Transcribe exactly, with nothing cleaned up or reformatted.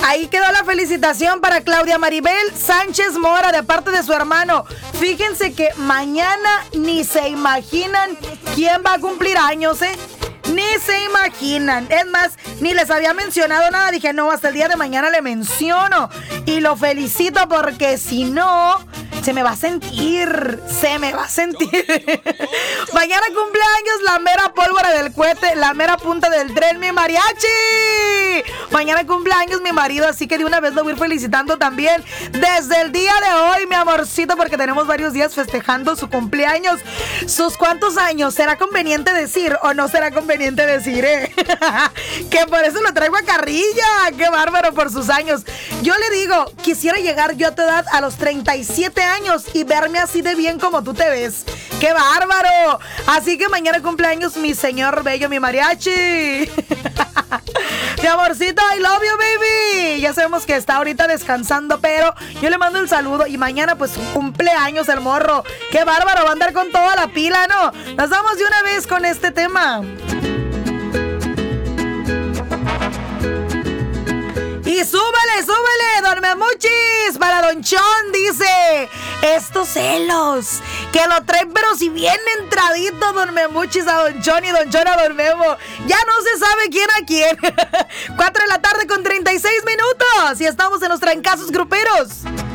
Ahí quedó la felicitación para Claudia Maribel Sánchez Mora de parte de su hermano. Fíjense que mañana ni se imaginan quién va a cumplir años, ¿eh? Ni se imaginan. Es más, ni les había mencionado nada. Dije, no, hasta el día de mañana le menciono. Y lo felicito porque si no, se me va a sentir. Se me va a sentir. Mañana cumpleaños la mera pólvora del cohete, la mera punta del tren, mi mariachi. Mañana cumpleaños mi marido, así que de una vez lo voy a ir felicitando también desde el día de hoy, mi amorcito, porque tenemos varios días festejando su cumpleaños. ¿Sus cuántos años? ¿Será conveniente decir o no será conveniente decir, eh? Que por eso lo traigo a carrilla. ¡Qué bárbaro por sus años! Yo le digo, quisiera llegar yo a tu edad a los treinta y siete años y verme así de bien como tú te ves. ¡Qué bárbaro! Así que mañana cumpleaños mi señor bello, mi mariachi. Mi amorcito, I love you, baby. Ya sabemos que está ahorita descansando, pero yo le mando el saludo. Y mañana, pues, cumpleaños el morro. ¡Qué bárbaro! Va a andar con toda la pila, ¿no? Nos vamos de una vez con este tema. Y súbele, súbele, don Memuchis. Para don Chon, dice, estos celos, que lo traen, pero si bien entradito, don Memuchis a don Chon y don Chon a don Memo. Ya no se sabe quién a quién. Cuatro de la tarde con treinta y seis minutos. Y estamos en los trancazos gruperos.